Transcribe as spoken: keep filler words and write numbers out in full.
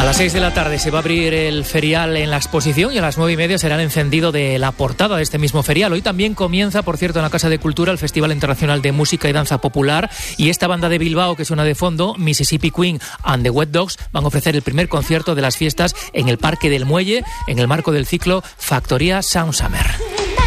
las seis de la tarde se va a abrir el ferial en la exposición y a las nueve y media será el encendido de la portada de este mismo ferial. Hoy también comienza, por cierto, en la Casa de Cultura el Festival Internacional de Música y Danza Popular, y esta banda de Bilbao que suena de fondo, Mississippi Queen and the Wet Dogs, van a ofrecer el primer concierto de las fiestas en el Parque del Muelle en el marco del ciclo Factoría Sound Summer.